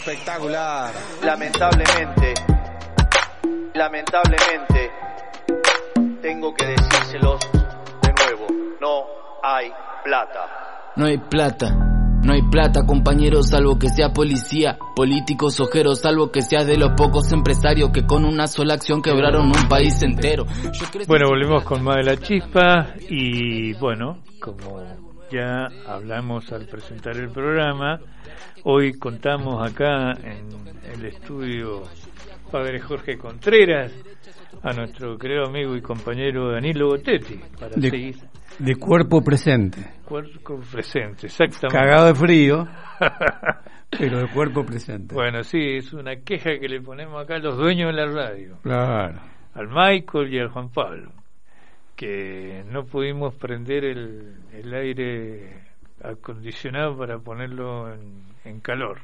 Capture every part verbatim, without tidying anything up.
espectacular. Lamentablemente, lamentablemente, tengo que decírselos de nuevo, no hay plata. No hay plata, no hay plata, compañeros, salvo que sea policía, políticos ojeros, salvo que sea de los pocos empresarios que con una sola acción quebraron un país entero. Bueno, volvemos con más de la chispa y bueno, como ya hablamos al presentar el programa, hoy contamos acá en el estudio Padre Jorge Contreras a nuestro querido amigo y compañero Danilo Botetti para de, seguir. De cuerpo presente. Cuerpo presente, exactamente. Cagado de frío, pero de cuerpo presente. Bueno, sí, es una queja que le ponemos acá a los dueños de la radio. Claro. Al Michael y al Juan Pablo, que no pudimos prender el, el aire acondicionado para ponerlo en, en calor.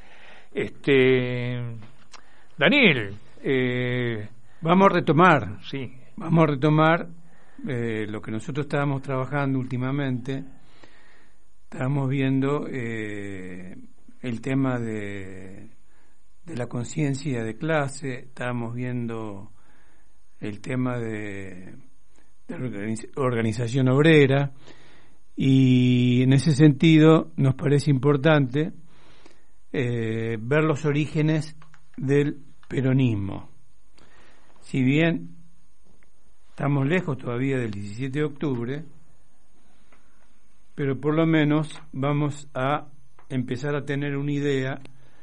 Este, Daniel, eh, vamos a retomar. Sí. Vamos a retomar eh, lo que nosotros estábamos trabajando últimamente. Estábamos viendo eh, el tema de, de la conciencia de clase. Estábamos viendo el tema de, de organiz, organización obrera. Y en ese sentido nos parece importante eh, ver los orígenes del peronismo. Si bien estamos lejos todavía del diecisiete de octubre, pero por lo menos vamos a empezar a tener una idea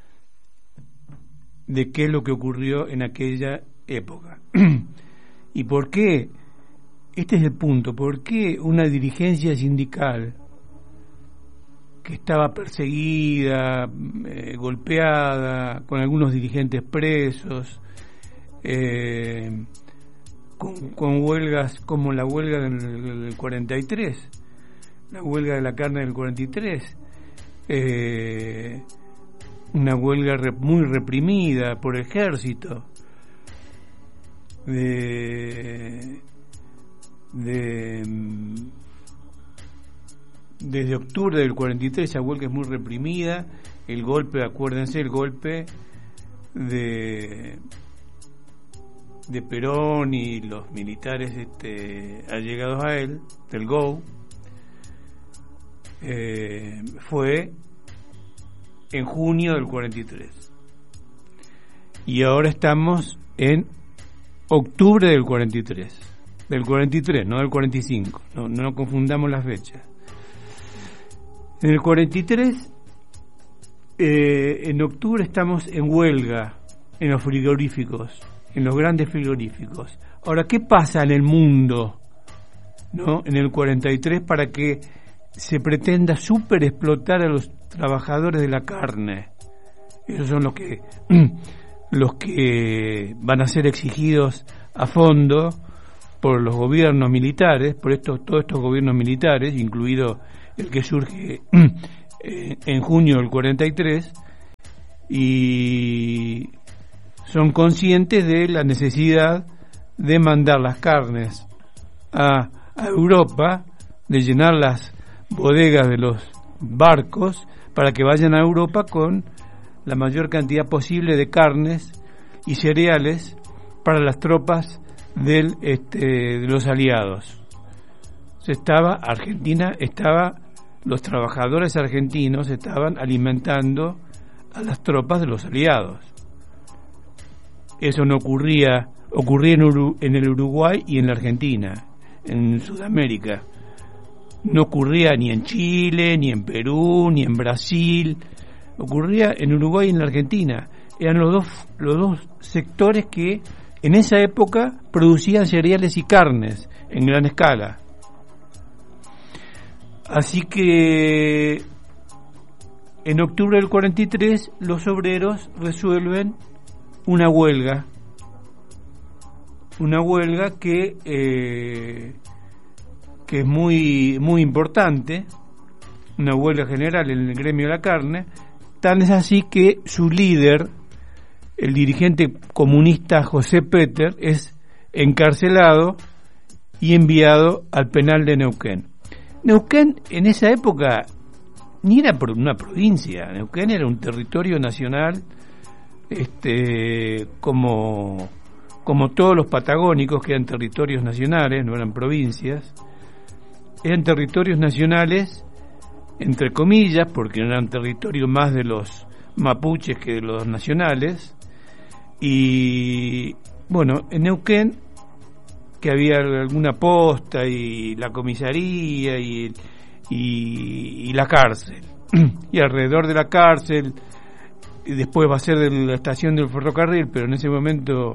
de qué es lo que ocurrió en aquella época. ¿Y por qué? Este es el punto. ¿Por qué una dirigencia sindical que estaba perseguida, eh, golpeada, con algunos dirigentes presos, eh, con, con huelgas como la huelga del, del cuarenta y tres, la huelga de la carne del cuarenta y tres, eh, una huelga re, muy reprimida por el ejército, de... de desde octubre del cuarenta y tres esa huelga es muy reprimida, el golpe, acuérdense, el golpe de de Perón y los militares este, allegados a él, del G O U, eh, fue en junio del cuarenta y tres y ahora estamos en octubre del cuarenta y tres. Del cuarenta y tres, no del cuarenta y cinco. No, no confundamos las fechas. En el cuarenta y tres, eh, en octubre estamos en huelga en los frigoríficos, en los grandes frigoríficos. Ahora, ¿qué pasa en el mundo, no, en el cuarenta y tres para que se pretenda super explotar a los trabajadores de la carne? Esos son los que los que van a ser exigidos a fondo por los gobiernos militares, por estos, todos estos gobiernos militares, incluido el que surge eh, en junio del cuarenta y tres, y son conscientes de la necesidad de mandar las carnes a, a Europa, de llenar las bodegas de los barcos para que vayan a Europa con la mayor cantidad posible de carnes y cereales para las tropas del este de los aliados. Se estaba Argentina estaba los trabajadores argentinos estaban alimentando a las tropas de los aliados. Eso no ocurría ocurría en, Uru, en el Uruguay y en la Argentina, en Sudamérica. No ocurría ni en Chile, ni en Perú, ni en Brasil. Ocurría en Uruguay y en la Argentina. Eran los dos los dos sectores que en esa época producían cereales y carnes en gran escala. Así que en octubre del cuarenta y tres los obreros resuelven una huelga. Una huelga que, eh, que es muy, muy importante, una huelga general en el gremio de la carne. Tan es así que su líder, el dirigente comunista José Peter, es encarcelado y enviado al penal de Neuquén. Neuquén en esa época ni era por una provincia. Neuquén era un territorio nacional, este, como, como todos los patagónicos, que eran territorios nacionales, no eran provincias. Eran territorios nacionales, entre comillas, porque eran territorios más de los mapuches que de los nacionales. Y bueno, en Neuquén, que había alguna posta y la comisaría y, y, y la cárcel, y alrededor de la cárcel, y después va a ser de la estación del ferrocarril, pero en ese momento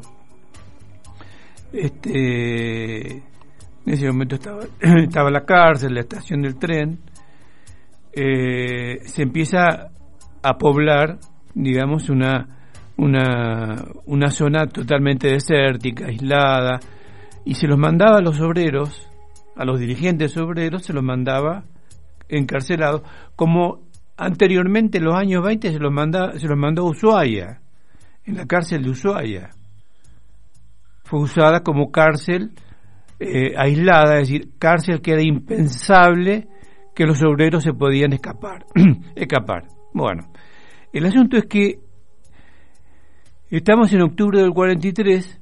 este en ese momento estaba estaba la cárcel, la estación del tren. Eh, se empieza a poblar, digamos, una una una zona totalmente desértica, aislada, y se los mandaba a los obreros, a los dirigentes obreros, se los mandaba encarcelados, como anteriormente en los años veinte se los manda, se los mandó a Ushuaia, en la cárcel de Ushuaia. Fue usada como cárcel eh, aislada, es decir, cárcel que era impensable que los obreros se podían escapar. escapar. Bueno, el asunto es que estamos en octubre del cuarenta y tres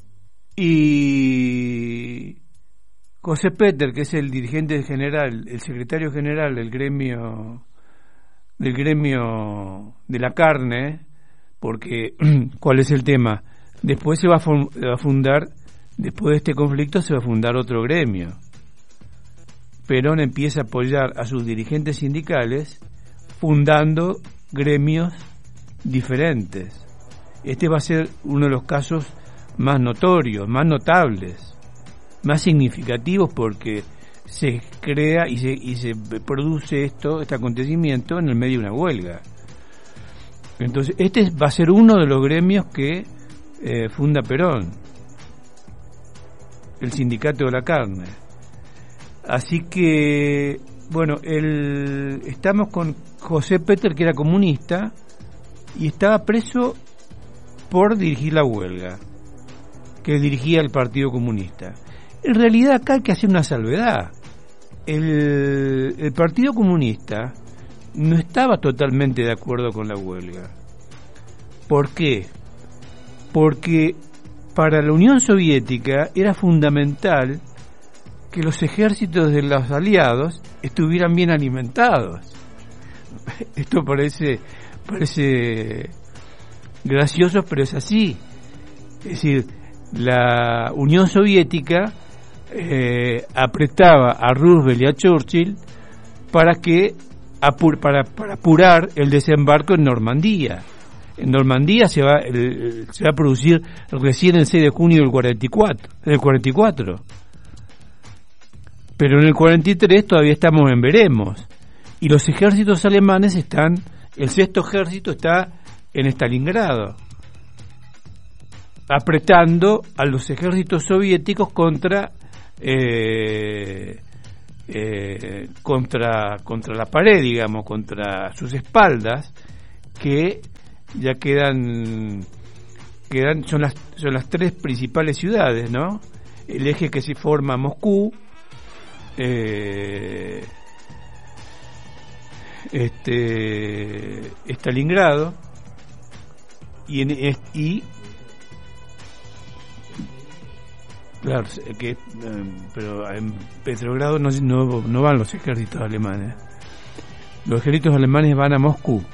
y José Peter, que es el dirigente general, el secretario general del gremio del gremio de la carne, porque ¿cuál es el tema? Después se va a fundar, después de este conflicto se va a fundar otro gremio. Perón empieza a apoyar a sus dirigentes sindicales fundando gremios diferentes. Este va a ser uno de los casos más notorios, más notables, más significativos, porque se crea y se, y se produce esto, este acontecimiento en el medio de una huelga. Entonces, este va a ser uno de los gremios que eh, funda Perón, el Sindicato de la Carne. Así que, bueno, el, estamos con José Peter, que era comunista, y estaba preso por dirigir la huelga, que dirigía el Partido Comunista. En realidad acá hay que hacer una salvedad. El, el Partido Comunista no estaba totalmente de acuerdo con la huelga. ¿Por qué? Porque para la Unión Soviética era fundamental que los ejércitos de los aliados estuvieran bien alimentados. Esto parece parece gracioso, pero es así. Es decir, la Unión Soviética eh, apretaba a Roosevelt y a Churchill para que apur, para, para apurar el desembarco en Normandía. En Normandía se va el, se va a producir recién el seis de junio del cuarenta y cuatro, del cuarenta y cuatro. Pero en el cuarenta y tres todavía estamos en veremos. Y los ejércitos alemanes están, el sexto ejército está en Stalingrado, apretando a los ejércitos soviéticos contra eh, eh, contra contra la pared, digamos, contra sus espaldas, que ya quedan quedan son las son las tres principales ciudades, ¿no? El eje que se forma Moscú, eh, este Stalingrado y, en, y claro que eh, pero en Petrogrado no, no, no van los ejércitos alemanes. Los ejércitos alemanes van a Moscú.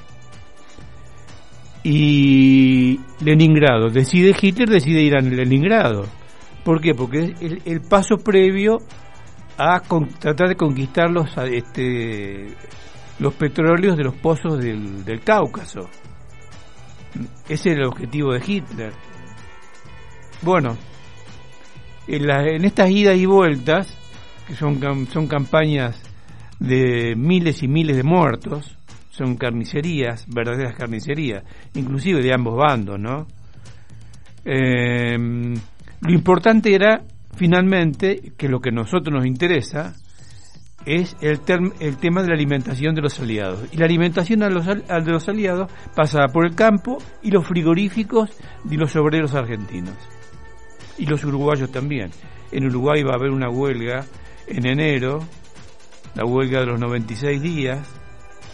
Y Leningrado, decide Hitler decide ir a Leningrado. ¿Por qué? Porque es el, el paso previo a con, tratar de conquistar los este los petróleos de los pozos del, del Cáucaso. Ese era el objetivo de Hitler. Bueno, en, la, en estas idas y vueltas, que son, son campañas de miles y miles de muertos, son carnicerías, verdaderas carnicerías, inclusive de ambos bandos, ¿no? Eh, lo importante era, finalmente, que lo que a nosotros nos interesa es el, term, el tema de la alimentación de los aliados. Y la alimentación a los, a de los aliados pasaba por el campo y los frigoríficos de los obreros argentinos. Y los uruguayos también. En Uruguay va a haber una huelga en enero, la huelga de los noventa y seis días,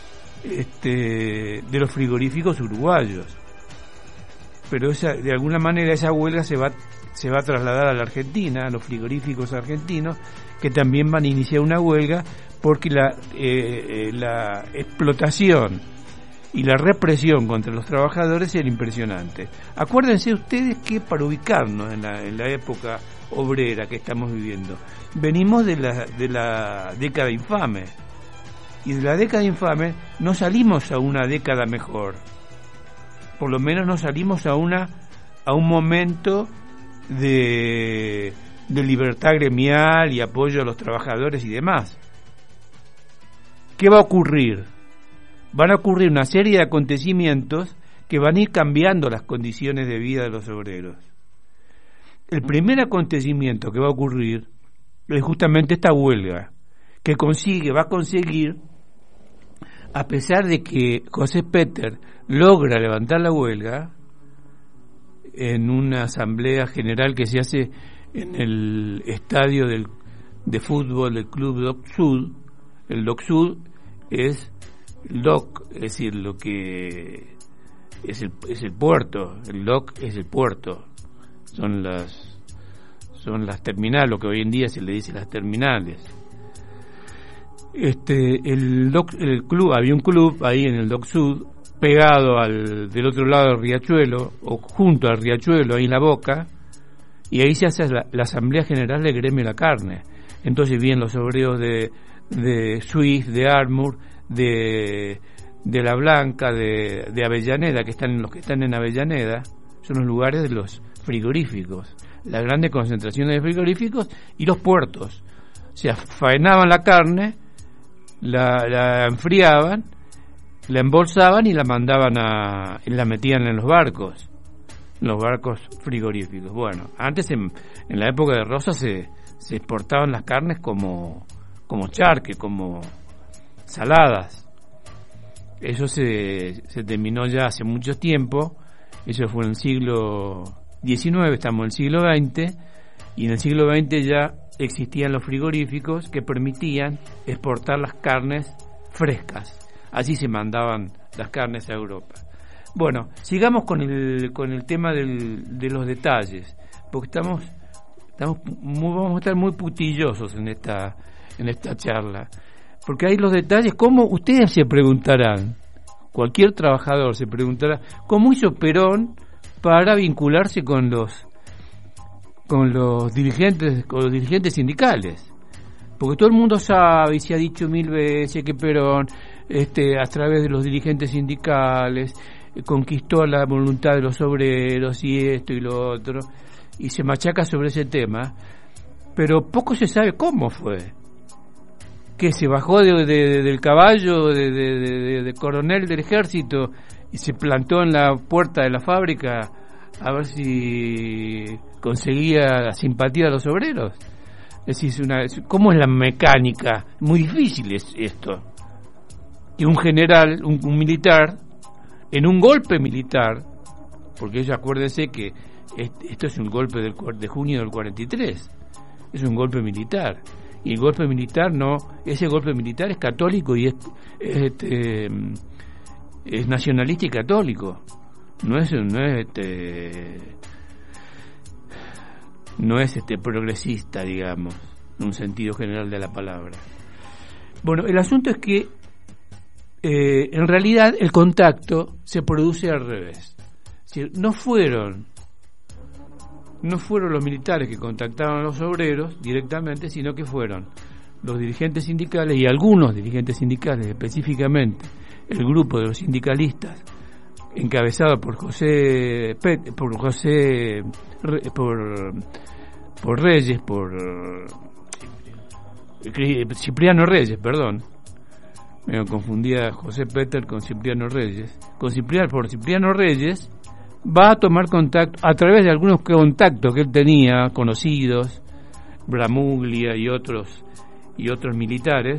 este, de los frigoríficos uruguayos. Pero esa, de alguna manera esa huelga se va se va a trasladar a la Argentina, a los frigoríficos argentinos, que también van a iniciar una huelga porque la, eh, la explotación y la represión contra los trabajadores era impresionante. Acuérdense ustedes que para ubicarnos en la, en la época obrera que estamos viviendo, venimos de la, de la década infame, y de la década infame no salimos a una década mejor, por lo menos no salimos a una a un momento de, de libertad gremial y apoyo a los trabajadores y demás. ¿Qué va a ocurrir? Van a ocurrir una serie de acontecimientos que van a ir cambiando las condiciones de vida de los obreros. El primer acontecimiento que va a ocurrir es justamente esta huelga, que consigue, va a conseguir, a pesar de que José Peter logra levantar la huelga en una asamblea general que se hace en el estadio del, de fútbol del Club Dock Sud. El Dock Sud es el dock, es decir, lo que es el, es el puerto. El dock es el puerto. Son las son las terminales, lo que hoy en día se le dice las terminales. Este el dock, el club, había un club ahí en el Dock Sud, pegado al del otro lado del riachuelo, o junto al riachuelo, ahí en la boca, y ahí se hace la, la asamblea general del gremio de la carne. Entonces vienen los obreros de de Suiz, de Armour, de de La Blanca, de, de Avellaneda, que están los que están en Avellaneda, son los lugares de los frigoríficos, las grandes concentraciones de frigoríficos y los puertos. O sea, faenaban la carne, la, la enfriaban, la embolsaban y la mandaban a, y la metían en los barcos, en los barcos frigoríficos. Bueno, antes en, en la época de Rosas se, se exportaban las carnes como, como charque, como saladas. Eso se, se terminó ya hace mucho tiempo. Eso fue en el siglo diecinueve, estamos en el siglo veinte, y en el siglo veinte ya existían los frigoríficos que permitían exportar las carnes frescas. Así se mandaban las carnes a Europa. Bueno, sigamos con el con el tema del, de los detalles, porque estamos estamos muy, vamos a estar muy putillosos en esta en esta charla, porque hay los detalles. ¿Cómo? Ustedes se preguntarán, cualquier trabajador se preguntará, ¿cómo hizo Perón para vincularse con los con los dirigentes con los dirigentes sindicales? Porque todo el mundo sabe y se ha dicho mil veces que Perón, este, a través de los dirigentes sindicales, eh, conquistó la voluntad de los obreros y esto y lo otro, y se machaca sobre ese tema, pero poco se sabe cómo fue. Que se bajó de, de, de, del caballo de, de, de, de coronel del ejército y se plantó en la puerta de la fábrica a ver si conseguía la simpatía de los obreros. Es decir, una, ¿cómo es la mecánica? Muy difícil es esto. Que un general, un, un militar, en un golpe militar, porque ellos acuérdense que esto es un golpe del, de junio del cuarenta y tres, es un golpe militar. Y el golpe militar no, ese golpe militar es católico y es, es, este, es nacionalista y católico. No es, no es este, no es este progresista, digamos, en un sentido general de la palabra. Bueno, el asunto es que eh, en realidad el contacto se produce al revés. Es decir, no fueron no fueron los militares que contactaron a los obreros directamente, sino que fueron los dirigentes sindicales y algunos dirigentes sindicales, específicamente el grupo de los sindicalistas encabezado por José Pet, por José por por Reyes, por Cipriano Reyes, perdón. Me confundía José Peter con Cipriano Reyes. Con Cipriano, por Cipriano Reyes va a tomar contacto a través de algunos contactos que él tenía conocidos, Bramuglia y otros y otros militares.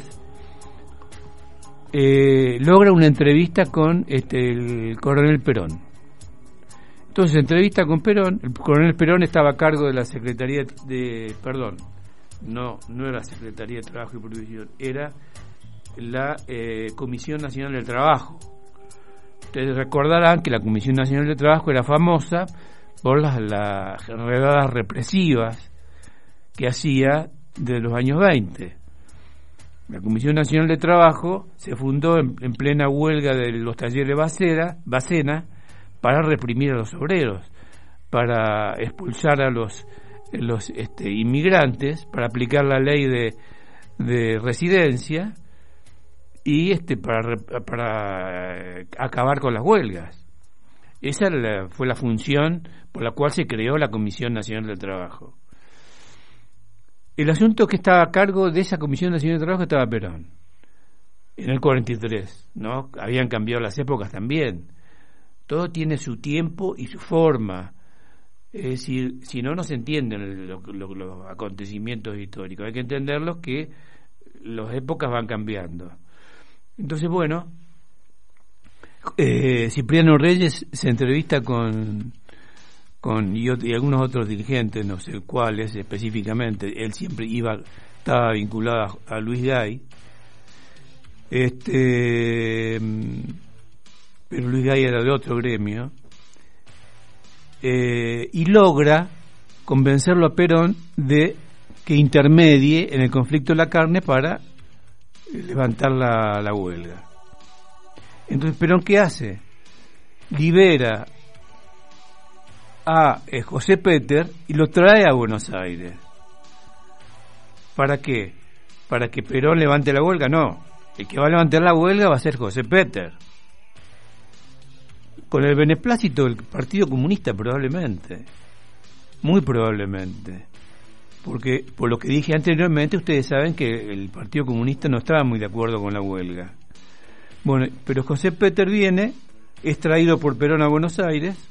Eh, logra una entrevista con este el coronel Perón. Entonces, entrevista con Perón. El coronel Perón estaba a cargo de la Secretaría de, perdón, no no era la Secretaría de Trabajo y Previsión, era la eh, Comisión Nacional del Trabajo. Ustedes recordarán que la Comisión Nacional del Trabajo era famosa por las, las redadas represivas que hacía desde los años veinte. La Comisión Nacional de Trabajo se fundó en, en plena huelga de los talleres Bacena, Bacena para reprimir a los obreros, para expulsar a los, los este, inmigrantes, para aplicar la ley de, de residencia y este para, para acabar con las huelgas. Esa la, fue la función por la cual se creó la Comisión Nacional del Trabajo. El asunto que estaba a cargo de esa Comisión Nacional de Trabajo estaba Perón, en el cuarenta y tres, ¿no? Habían cambiado las épocas también. Todo tiene su tiempo y su forma. Es decir, si no, no se entienden los, los, los acontecimientos históricos. Hay que entenderlos que las épocas van cambiando. Entonces, bueno, eh, Cipriano Reyes se entrevista con... Con, y, y algunos otros dirigentes, no sé cuáles específicamente, él siempre iba, estaba vinculado a, a Luis Gay, este, pero Luis Gay era de otro gremio, eh, y logra convencerlo a Perón de que intermedie en el conflicto de la carne para levantar la, la huelga. Entonces, ¿Perón qué hace? Libera a eh, José Peter y lo trae a Buenos Aires. ¿Para qué? ¿Para que Perón levante la huelga? No, el que va a levantar la huelga va a ser José Peter, con el beneplácito del Partido Comunista probablemente, muy probablemente, porque por lo que dije anteriormente, ustedes saben que el Partido Comunista no estaba muy de acuerdo con la huelga. Bueno, pero José Peter viene, es traído por Perón a Buenos Aires.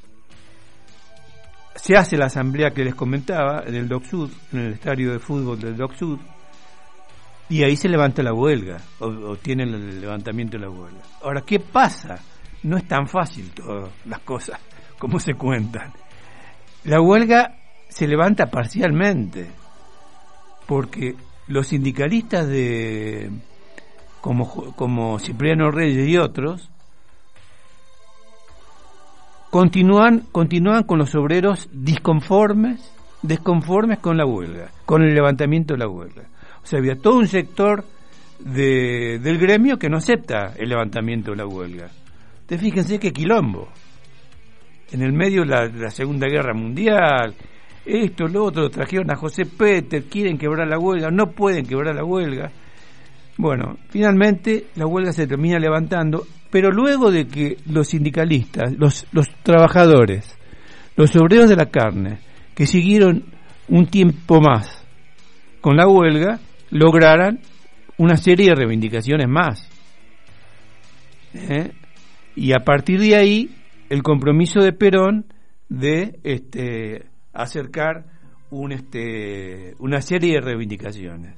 Se hace la asamblea que les comentaba en el Dock Sud, en el estadio de fútbol del Dock Sud, y ahí se levanta la huelga, o, o tienen el levantamiento de la huelga. Ahora, ¿qué pasa? No es tan fácil todas las cosas como se cuentan. La huelga se levanta parcialmente, porque los sindicalistas de como, como Cipriano Reyes y otros Continúan, continúan con los obreros disconformes, desconformes con la huelga, con el levantamiento de la huelga. O sea, había todo un sector de, del gremio que no acepta el levantamiento de la huelga. Ustedes fíjense qué quilombo. En el medio de la, de la Segunda Guerra Mundial, esto, lo otro, trajeron a José Peter, quieren quebrar la huelga, no pueden quebrar la huelga. Bueno, finalmente la huelga se termina levantando, pero luego de que los sindicalistas, los, los trabajadores, los obreros de la carne, que siguieron un tiempo más con la huelga, lograran una serie de reivindicaciones más. ¿Eh? Y a partir de ahí, el compromiso de Perón de este, acercar un, este, una serie de reivindicaciones.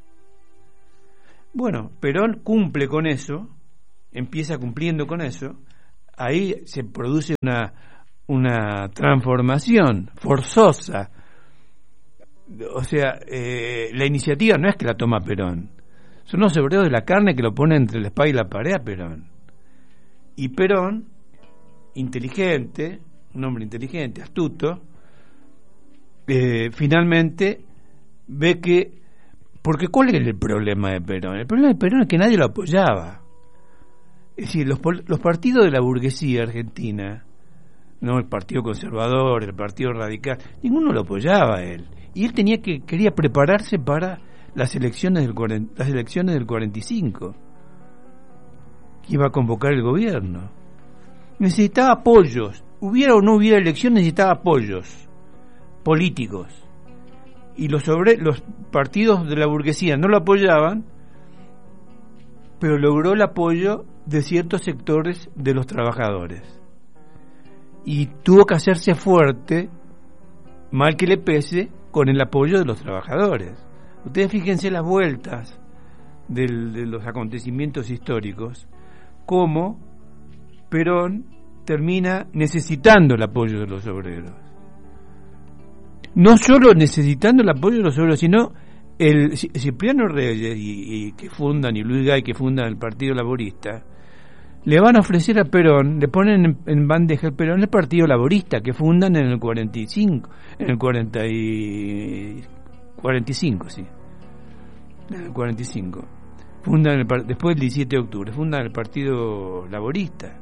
Bueno, Perón cumple con eso, empieza cumpliendo con eso, ahí se produce una, una transformación forzosa. O sea, eh, la iniciativa no es que la toma Perón, son los obreros de la carne que lo ponen entre la espada y la pared a Perón. Y Perón, inteligente, un hombre inteligente, astuto, eh, finalmente ve que... Porque ¿cuál era el problema de Perón? El problema de Perón es que nadie lo apoyaba. Es decir, los, los partidos de la burguesía argentina, no el Partido Conservador, el Partido Radical, ninguno lo apoyaba a él. Y él tenía que quería prepararse para las elecciones del cuarenta, las elecciones del cuarenta y cinco, que iba a convocar el gobierno. Necesitaba apoyos. Hubiera o no hubiera elecciones, necesitaba apoyos políticos. Y los sobre los partidos de la burguesía no lo apoyaban, pero logró el apoyo de ciertos sectores de los trabajadores y tuvo que hacerse fuerte, mal que le pese, con el apoyo de los trabajadores. Ustedes fíjense las vueltas del, de los acontecimientos históricos, cómo Perón termina necesitando el apoyo de los obreros. No solo necesitando el apoyo de los obreros, sino el Cipriano Reyes y, y que fundan, y Luis Gay que fundan el Partido Laborista, le van a ofrecer a Perón, le ponen en, en bandeja al Perón el Partido Laborista que fundan en el cuarenta y cinco, en el cuarenta y cuarenta y cinco, sí, en el cuarenta y cinco. Fundan el, después del diecisiete de octubre, fundan el Partido Laborista.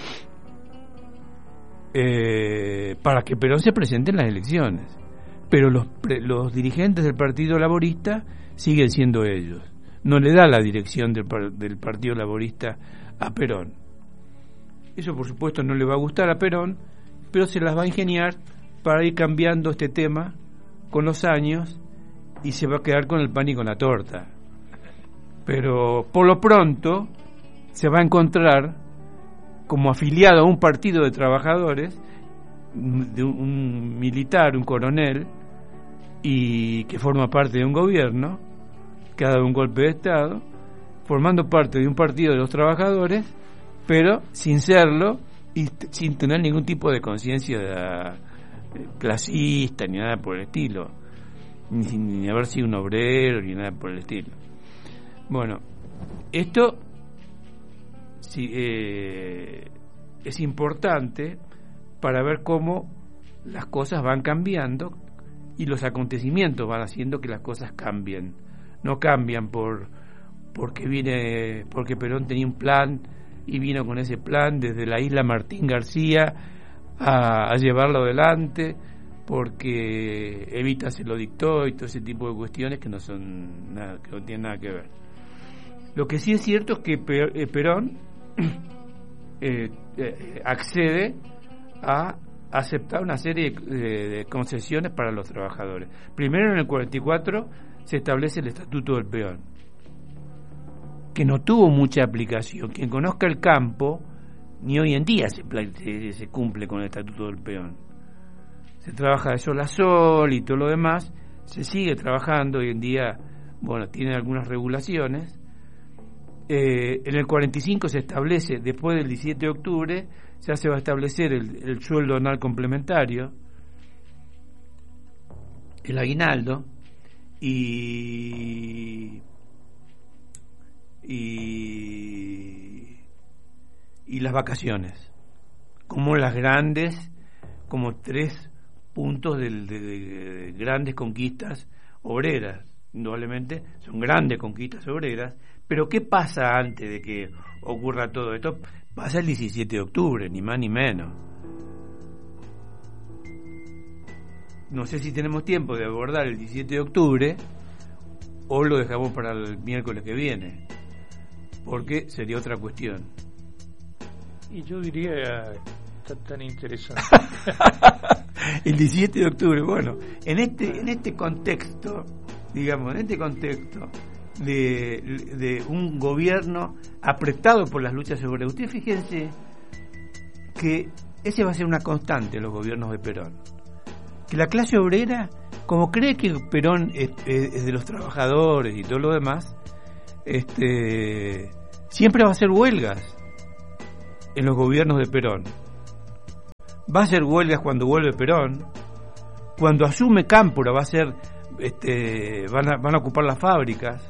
Eh, para que Perón se presente en las elecciones, pero los, los dirigentes del Partido Laborista siguen siendo ellos, no le da la dirección del, del Partido Laborista a Perón. Eso por supuesto no le va a gustar a Perón, pero se las va a ingeniar para ir cambiando este tema con los años y se va a quedar con el pan y con la torta. Pero por lo pronto se va a encontrar como afiliado a un partido de trabajadores, de un, un militar, un coronel, y que forma parte de un gobierno que ha dado un golpe de Estado, formando parte de un partido de los trabajadores, pero sin serlo y t- sin tener ningún tipo de conciencia clasista ni nada por el estilo, ni, ni haber sido un obrero ni nada por el estilo. Bueno, esto sí, eh, es importante para ver cómo las cosas van cambiando y los acontecimientos van haciendo que las cosas cambien. No cambian por porque viene porque Perón tenía un plan y vino con ese plan desde la isla Martín García a, a llevarlo adelante, porque Evita se lo dictó y todo ese tipo de cuestiones que no son nada, que no tienen nada que ver. Lo que sí es cierto es que Perón eh, eh, accede a aceptar una serie de, de concesiones para los trabajadores. Primero, en el cuarenta y cuatro se establece el Estatuto del Peón, que no tuvo mucha aplicación. Quien conozca el campo, ni hoy en día se, se, se cumple con el Estatuto del Peón. Se trabaja de sol a sol y todo lo demás, se sigue trabajando hoy en día. Bueno, tiene algunas regulaciones. Eh, en el cuarenta y cinco se establece, después del diecisiete de octubre, ya se va a establecer el, el sueldo anual complementario, el aguinaldo y y y las vacaciones, como las grandes, como tres puntos de, de, de grandes conquistas obreras. Indudablemente son grandes conquistas obreras, pero ¿qué pasa antes de que ocurra todo esto? Pasa el diecisiete de octubre, ni más ni menos. No sé si tenemos tiempo de abordar el diecisiete de octubre o lo dejamos para el miércoles que viene, porque sería otra cuestión. Y yo diría, está tan interesante. El diecisiete de octubre, bueno, en este en este contexto, digamos, en este contexto de, de un gobierno apretado por las luchas obreras, ustedes fíjense que ese va a ser una constante en los gobiernos de Perón, que la clase obrera, como cree que Perón es, es de los trabajadores y todo lo demás, este siempre va a hacer huelgas en los gobiernos de Perón. Va a hacer huelgas cuando vuelve Perón, cuando asume Cámpora va a ser este van a, van a ocupar las fábricas,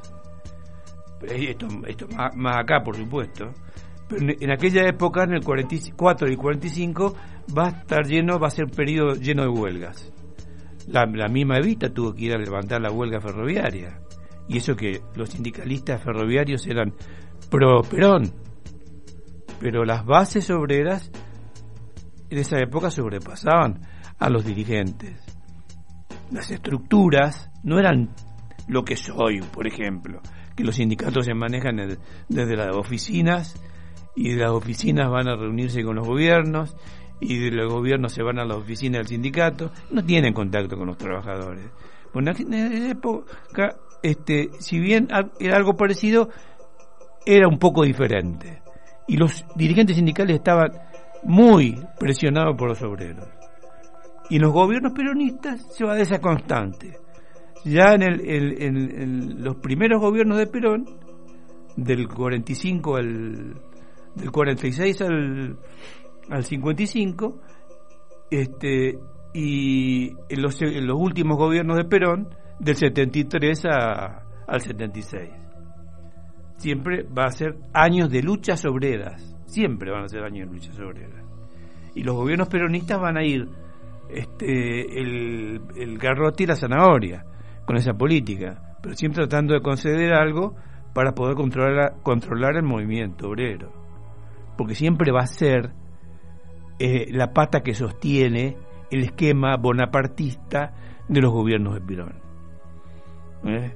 esto, esto más, más acá por supuesto, pero en, en aquella época, en el cuarenta y cuatro y cuarenta y cinco, va a estar lleno, va a ser un periodo lleno de huelgas. La, la misma Evita tuvo que ir a levantar la huelga ferroviaria, y eso que los sindicalistas ferroviarios eran pro Perón, pero las bases obreras en esa época sobrepasaban a los dirigentes. Las estructuras no eran lo que es hoy, por ejemplo, que los sindicatos se manejan desde las oficinas, y de las oficinas van a reunirse con los gobiernos, y de los gobiernos se van a las oficinas del sindicato, no tienen contacto con los trabajadores. Bueno, en esa época, este, si bien era algo parecido, era un poco diferente, y los dirigentes sindicales estaban muy presionados por los obreros. Y en los gobiernos peronistas se va de esa constante. Ya en, el, el, en, en los primeros gobiernos de Perón, del cuarenta y cinco al del cuarenta y seis al al cincuenta y cinco, este y en los, en los últimos gobiernos de Perón, del setenta y tres a, al setenta y seis. Siempre va a ser años de luchas obreras, siempre van a ser años de luchas obreras. Y los gobiernos peronistas van a ir este, el, el garrote y la zanahoria con esa política, pero siempre tratando de conceder algo para poder controlar, controlar el movimiento obrero, porque siempre va a ser eh, la pata que sostiene el esquema bonapartista de los gobiernos de Perón. ¿Eh?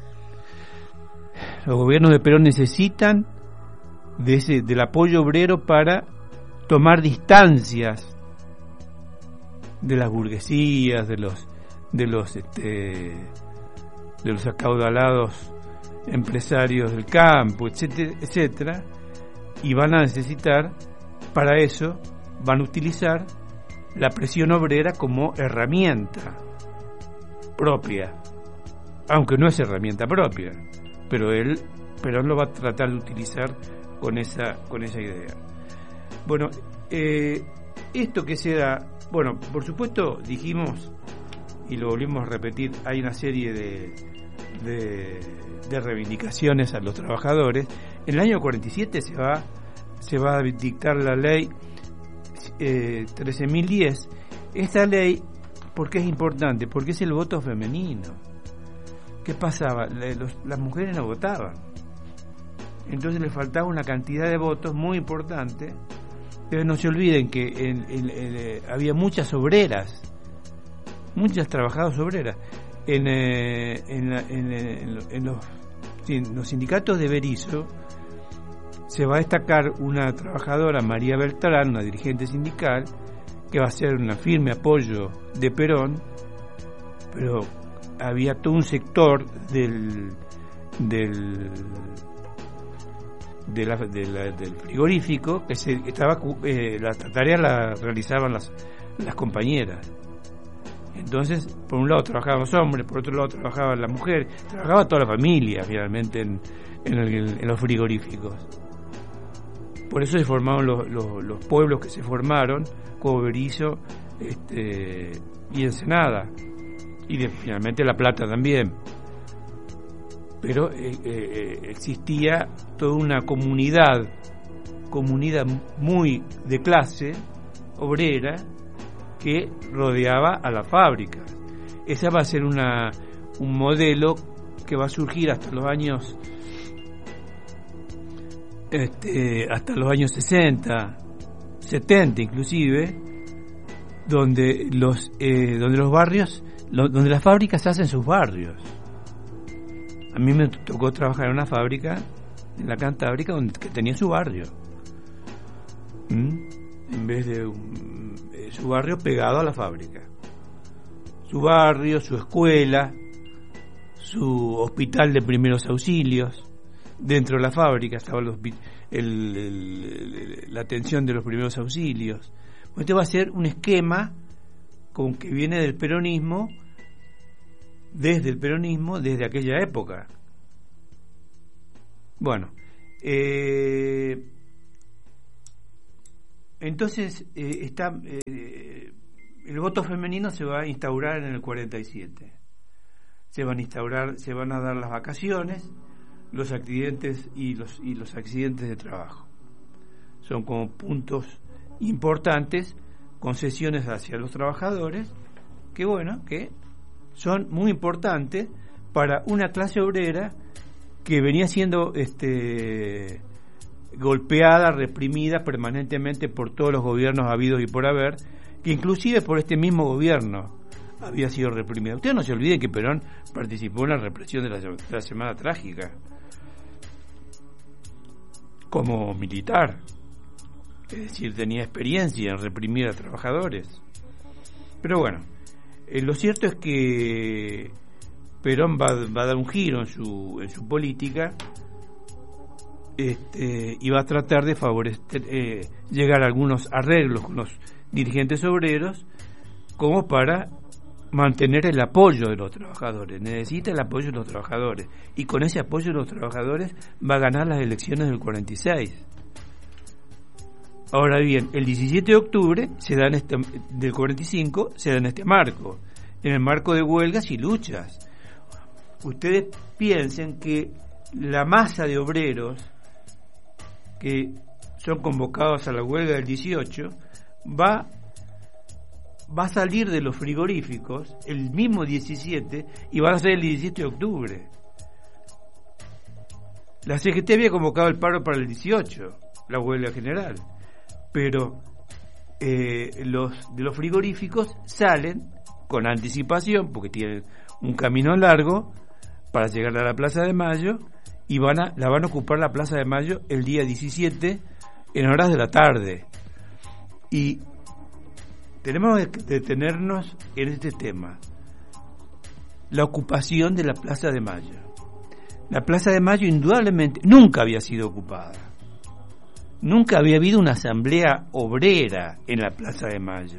Los gobiernos de Perón necesitan de ese, del apoyo obrero para tomar distancias de las burguesías, de los de los este, de los acaudalados empresarios del campo, etcétera, etcétera, y van a necesitar, para eso van a utilizar la presión obrera como herramienta propia, aunque no es herramienta propia, pero él Perón lo va a tratar de utilizar con esa con esa idea. Bueno, eh, esto que se da, bueno, por supuesto dijimos y lo volvimos a repetir, hay una serie de de, de reivindicaciones a los trabajadores. En el año cuarenta y siete se va se va a dictar la ley eh, trece mil diez. Esta ley, ¿por qué es importante? Porque es el voto femenino. ¿Qué pasaba? Los, las mujeres no votaban, entonces les faltaba una cantidad de votos muy importante. Pero no se olviden que en, en, en, eh, había muchas obreras, muchas trabajadoras obreras en, eh, en, la, en, en, en, los, en los sindicatos de Berisso. Se va a destacar una trabajadora, María Beltrán, una dirigente sindical, que va a ser un firme apoyo de Perón, pero había todo un sector del del de la, de la, del frigorífico que se estaba eh, la tarea la realizaban las las compañeras. Entonces, por un lado trabajaban los hombres, por otro lado trabajaba la mujer, trabajaba toda la familia finalmente en, en, el, en los frigoríficos. Por eso se formaron los, los, los pueblos que se formaron, como Berisso, este, y Ensenada, y de, finalmente La Plata también. Pero eh, eh, existía toda una comunidad, comunidad muy de clase obrera que rodeaba a la fábrica. Esa va a ser una un modelo que va a surgir hasta los años este, hasta los años sesenta, setenta inclusive, donde los eh, donde los barrios, lo, donde las fábricas hacen sus barrios. A mí me tocó trabajar en una fábrica en la Cantábrica donde que tenía su barrio. ¿Mm? En vez de un, eh, su barrio pegado a la fábrica. Su barrio, su escuela, su hospital de primeros auxilios. Dentro de la fábrica estaba los, el, el, el, la atención de los primeros auxilios. Este va a ser un esquema con que viene del peronismo, desde el peronismo, desde aquella época. Bueno, eh, entonces eh, está eh, el voto femenino se va a instaurar en el cuarenta y siete. Se van a instaurar, se van a dar las vacaciones, los accidentes y los y los accidentes de trabajo. Son como puntos importantes, concesiones hacia los trabajadores, que bueno, que son muy importantes para una clase obrera que venía siendo este golpeada, reprimida permanentemente por todos los gobiernos habidos y por haber, que inclusive por este mismo gobierno había sido reprimida. Ustedes no se olviden que Perón participó en la represión de la, de la Semana Trágica como militar, es decir, tenía experiencia en reprimir a trabajadores. Pero bueno, eh, lo cierto es que Perón va, va a dar un giro en su en su política, este, y va a tratar de favorecer eh, llegar a algunos arreglos con los dirigentes obreros como para mantener el apoyo de los trabajadores. Necesita el apoyo de los trabajadores, y con ese apoyo de los trabajadores va a ganar las elecciones del cuarenta y seis. Ahora bien, el diecisiete de octubre se da en este, del cuarenta y cinco se da en este marco, en el marco de huelgas y luchas. ustedes piensen que la masa de obreros que son convocados a la huelga del dieciocho va va a salir de los frigoríficos el mismo diecisiete y va a ser el diecisiete de octubre. La C G T había convocado el paro para el dieciocho, la huelga general, pero eh, los de los frigoríficos salen con anticipación porque tienen un camino largo para llegar a la Plaza de Mayo y van a la van a ocupar la Plaza de Mayo el día diecisiete en horas de la tarde. Y tenemos que detenernos en este tema, la ocupación de la Plaza de Mayo. La Plaza de Mayo indudablemente nunca había sido ocupada. Nunca había habido una asamblea obrera en la Plaza de Mayo.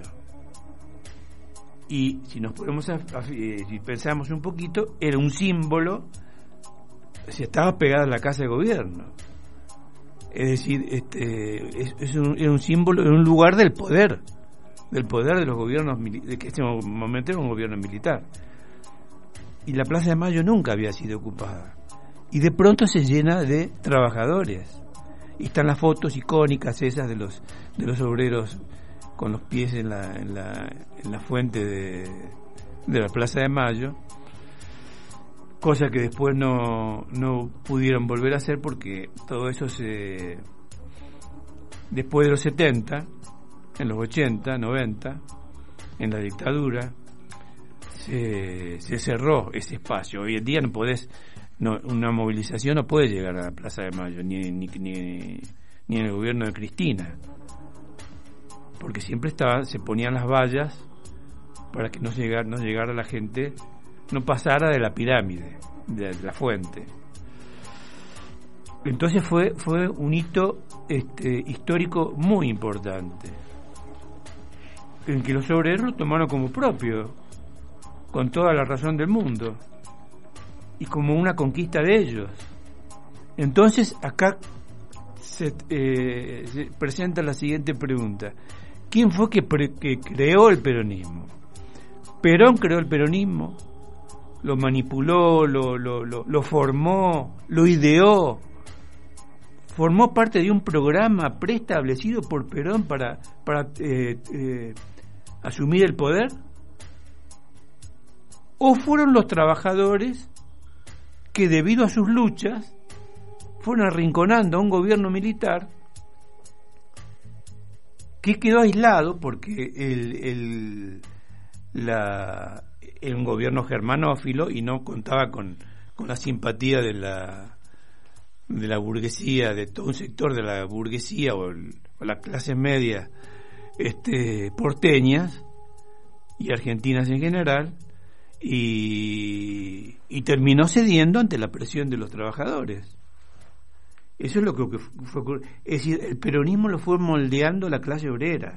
Y si nos ponemos a, a, si pensamos un poquito, era un símbolo, si estaba pegada a la Casa de Gobierno. Es decir, este es, es un, era un símbolo, era un lugar del poder, del poder de los gobiernos, de que en este momento era un gobierno militar. Y la Plaza de Mayo nunca había sido ocupada. Y de pronto se llena de trabajadores. Y están las fotos icónicas esas de los de los obreros con los pies en la en la, en la fuente de, de la Plaza de Mayo, cosa que después no no pudieron volver a hacer porque todo eso se después de los setenta, en los ochenta, noventa, en la dictadura se, se cerró ese espacio. Hoy en día no podés No, una movilización no puede llegar a la Plaza de Mayo ni, ni, ni, ni en el gobierno de Cristina, porque siempre estaba, se ponían las vallas para que no llegara, no llegara la gente, no pasara de la pirámide, de, de la fuente. Entonces fue fue un hito este, histórico muy importante, en que los obreros lo tomaron como propio, con toda la razón del mundo, y como una conquista de ellos. Entonces acá se, eh, se presenta la siguiente pregunta: ¿quién fue que, pre, que creó el peronismo? Perón creó el peronismo, lo manipuló, lo, lo, lo, lo formó, lo ideó, formó parte de un programa preestablecido por Perón para, para eh, eh, asumir el poder, o fueron los trabajadores que debido a sus luchas fueron arrinconando a un gobierno militar que quedó aislado porque el, el, la, era un gobierno germanófilo y no contaba con, con la simpatía de la de la burguesía, de todo un sector de la burguesía o, el, o las clases medias este, porteñas y argentinas en general. Y, y terminó cediendo ante la presión de los trabajadores. Eso es lo que fue. Es decir, el peronismo lo fue moldeando la clase obrera.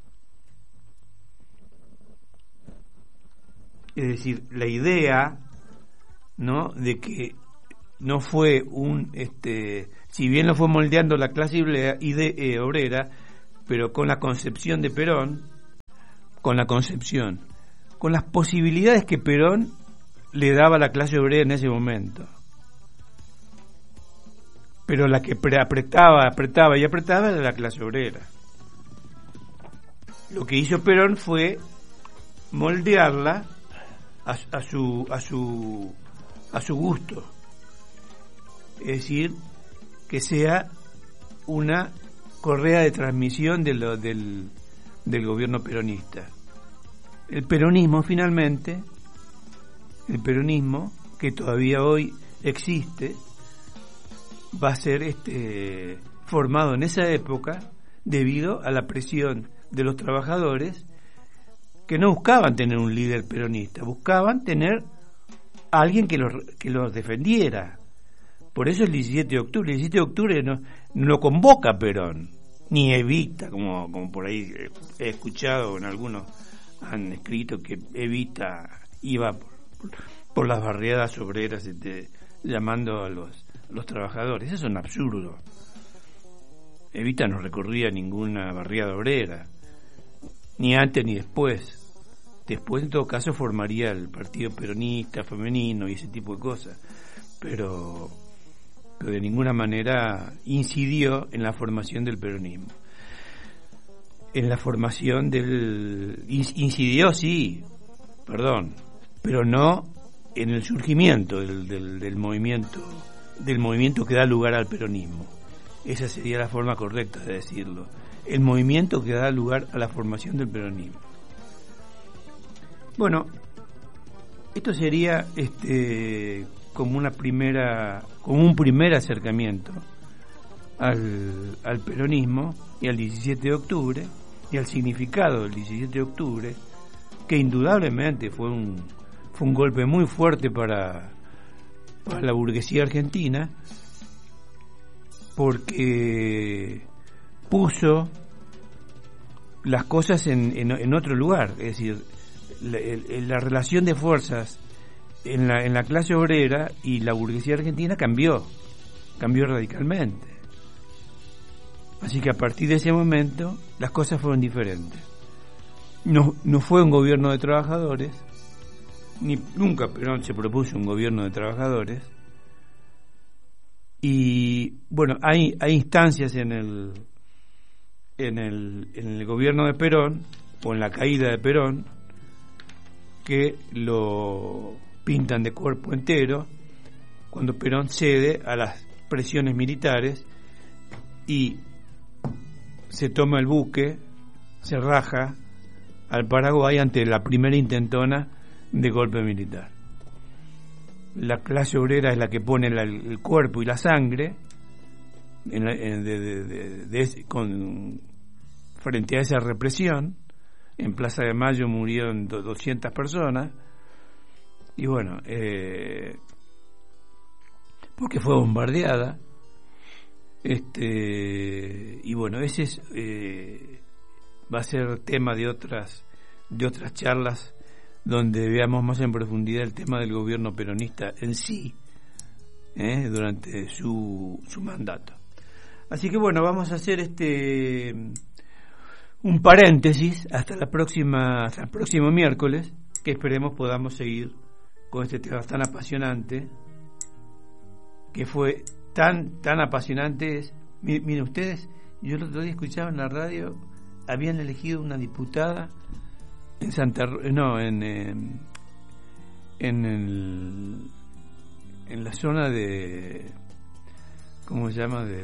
Es decir, la idea, ¿no?, de que no fue un, este, si bien lo fue moldeando la clase obrera, ide, eh, obrera, pero con la concepción de Perón, con la concepción. con las posibilidades que Perón le daba a la clase obrera en ese momento. Pero la que apretaba, apretaba y apretaba era la clase obrera. Lo que hizo Perón fue moldearla a, a su a su a su gusto. Es decir, que sea una correa de transmisión de lo, del, del gobierno peronista. El peronismo finalmente, el peronismo que todavía hoy existe, va a ser este formado en esa época debido a la presión de los trabajadores que no buscaban tener un líder peronista, buscaban tener a alguien que los que los defendiera. Por eso el diecisiete de octubre, el diecisiete de octubre no, no lo convoca Perón, ni Evita, como, como por ahí he escuchado en algunos han escrito que Evita iba por, por, por las barriadas obreras este, llamando a los, a los trabajadores. Eso es un absurdo. Evita no recorría ninguna barriada obrera, ni antes ni después. después en todo caso formaría el Partido Peronista Femenino y ese tipo de cosas, pero, pero de ninguna manera incidió en la formación del peronismo. En la formación del... incidió, sí, perdón, pero no en el surgimiento del, del, del movimiento del movimiento que da lugar al peronismo. Esa sería la forma correcta de decirlo. El movimiento que da lugar a la formación del peronismo. Bueno, esto sería este como una primera como un primer acercamiento al, al peronismo y al diecisiete de octubre y al significado del diecisiete de octubre, que indudablemente fue un fue un golpe muy fuerte para, para la burguesía argentina, porque puso las cosas en, en, en otro lugar, es decir, la, el, la relación de fuerzas en la, en la clase obrera y la burguesía argentina cambió, cambió radicalmente. Así que a partir de ese momento las cosas fueron diferentes. No, no fue un gobierno de trabajadores, ni nunca Perón se propuso un gobierno de trabajadores. Y bueno, hay, hay instancias en el, en el en el gobierno de Perón o en la caída de Perón que lo pintan de cuerpo entero, cuando Perón cede a las presiones militares y se toma el buque, se raja al Paraguay ante la primera intentona de golpe militar. La clase obrera es la que pone la, el cuerpo y la sangre en la, en de, de, de, de, con, frente a esa represión. En Plaza de Mayo murieron doscientas personas y bueno, eh, porque fue bombardeada. Este y bueno, ese es, eh, va a ser tema de otras de otras charlas donde veamos más en profundidad el tema del gobierno peronista en sí, ¿eh? durante su, su mandato. Así que bueno, vamos a hacer este un paréntesis hasta la próxima, hasta el próximo miércoles, que esperemos podamos seguir con este tema tan apasionante, que fue tan tan apasionante. Es, miren ustedes, yo el otro día escuchaba en la radio, habían elegido una diputada en Santa no en en, en, el, en la zona de ¿cómo se llama? del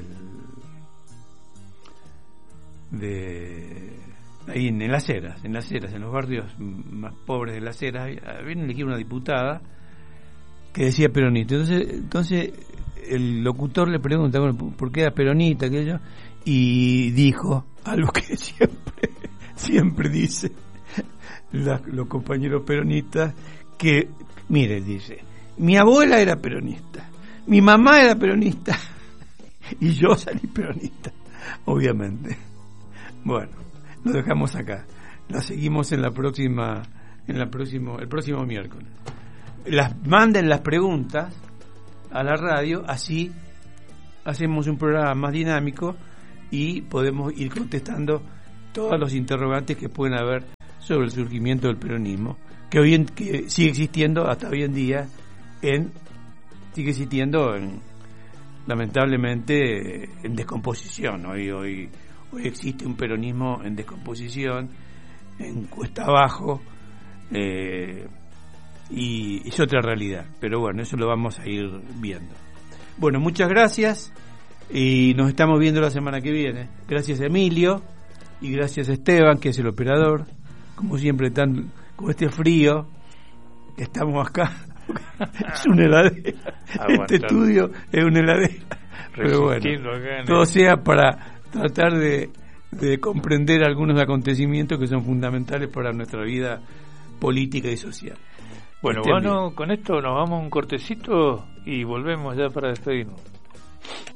de ahí en, en Las Heras, en Las Heras, en los barrios más pobres de Las Heras, habían elegido una diputada que decía peronista. Entonces, entonces el locutor le pregunta, bueno, ¿por qué era peronista aquello? Y dijo algo que siempre siempre dice La, los compañeros peronistas, que mire, dice, mi abuela era peronista, mi mamá era peronista y yo salí peronista, obviamente. Bueno, lo dejamos acá, la seguimos en la próxima en la próximo el próximo miércoles. Las manden las preguntas a la radio, así hacemos un programa más dinámico y podemos ir contestando todos los interrogantes que pueden haber sobre el surgimiento del peronismo, que hoy en, que sigue existiendo hasta hoy en día, en sigue existiendo en, lamentablemente en descomposición. Hoy hoy hoy existe un peronismo en descomposición, en cuesta abajo, eh, y es otra realidad. Pero bueno, eso lo vamos a ir viendo. Bueno, muchas gracias y nos estamos viendo la semana que viene. Gracias Emilio y gracias Esteban, que es el operador. Como siempre, tan con este frío que estamos acá, es una heladera. Este estudio es una heladera. Pero bueno, todo sea para tratar de, de comprender algunos acontecimientos que son fundamentales para nuestra vida política y social. Bueno, bueno, con esto nos vamos a un cortecito y volvemos ya para despedirnos.